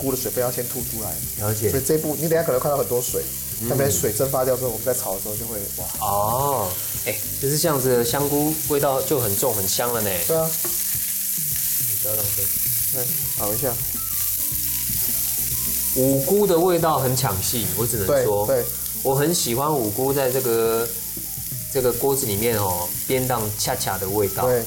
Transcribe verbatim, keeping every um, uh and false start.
菇的水分要先吐出来。 了解。 所以这一步你等一下可能看到很多水，那边水蒸发掉之后，我们在炒的时候就会哇。 哦，哎，就是这样子的香菇味道就很重很香了呢。 对啊。 你不要浪费。 对，炒一下。 五菇的味道很抢戏，我只能说， 对， 我很喜欢五菇在这个这个锅子里面哦，颠荡恰恰的味道。 对，